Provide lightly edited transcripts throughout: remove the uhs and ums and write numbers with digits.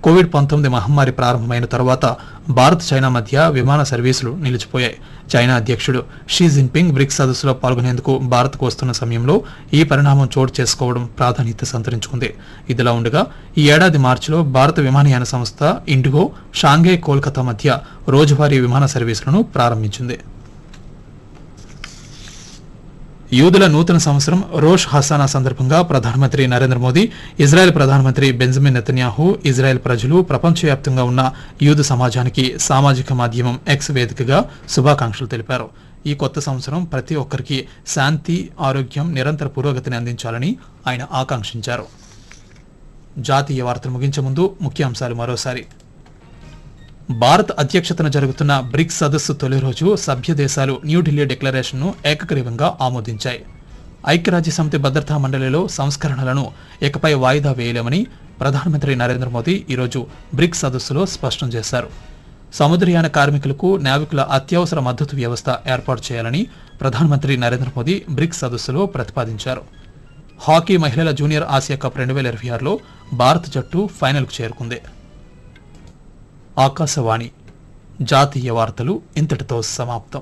COVID-19 మహమ్మారి ప్రారంభమైన తర్వాత భారత్ చైనా మధ్య విమాన సర్వీసులు నిలిచిపోయాయి. చైనా అధ్యక్షుడు షీ జిన్పింగ్ బ్రిక్స్ సదస్సులో పాల్గొనేందుకు భారత్కు వస్తున్న సమయంలో ఈ పరిణామం చోటు చేసుకోవడం ప్రాధాన్యత సంతరించుకుంది. ఇదిలా ఉండగా ఈ ఏడాది మార్చిలో భారత విమానయాన సంస్థ ఇండిగో షాంఘై కోల్కతా మధ్య రోజువారీ విమాన సర్వీసులను ప్రారంభించింది. యూదుల నూతన సంవత్సరం రోష్ హసానా సందర్భంగా ప్రధానమంత్రి నరేంద్ర మోదీ, ఇజ్రాయెల్ ప్రధానమంత్రి బెంజమిన్ నెతన్యాహు, ఇజ్రాయెల్ ప్రజలు, ప్రపంచవ్యాప్తంగా ఉన్న యూదు సమాజానికి సామాజిక మాధ్యమం ఎక్స్ వేదికగా శుభాకాంక్షలు తెలిపారు. ఈ కొత్త సంవత్సరం ప్రతి ఒక్కరికి శాంతి, ఆరోగ్యం, నిరంతర పురోగతిని అందించాలని ఆయన ఆకాంక్షించారు. జాతీయ వార్తలు ముగించే ముందు ముఖ్యాంశాలు మరోసారి. భారత్ అధ్యక్షతన జరుగుతున్న బ్రిక్స్ సదస్సు తొలి రోజు సభ్య దేశాలు న్యూఢిల్లీ డిక్లరేషన్ను ఏకగ్రీవంగా ఆమోదించాయి. ఐక్యరాజ్యసమితి భద్రతా మండలిలో సంస్కరణలను ఇకపై వాయిదా వేయలేమని ప్రధానమంత్రి నరేంద్ర మోదీ ఈరోజు బ్రిక్స్ సదస్సులో స్పష్టం చేశారు. సముద్రయాన కార్మికులకు నావికుల అత్యవసర మద్దతు వ్యవస్థ ఏర్పాటు చేయాలని ప్రధానమంత్రి నరేంద్ర మోదీ బ్రిక్స్ సదస్సులో ప్రతిపాదించారు. హాకీ మహిళల జూనియర్ ఆసియా కప్ 2026లో భారత జట్టు ఫైనల్కు చేరుకుంది. ఆకాశవాణి జాతీయ వార్తలు ఇంతటితో సమాప్తం.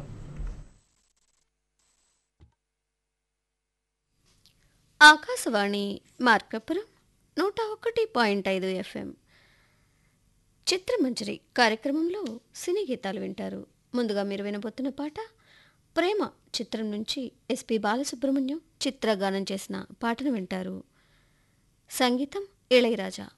ఆకాశవాణి మార్కపురం 101.5 FM చిత్రమంజరి కార్యక్రమంలో సినీ గీతాలు వింటారు. ముందుగా మీరు వినబోతున్న పాట ప్రేమ చిత్రం నుంచి ఎస్పి బాలసుబ్రహ్మణ్యం చిత్రగానం చేసిన పాటను వింటారు. సంగీతం ఇళయరాజా.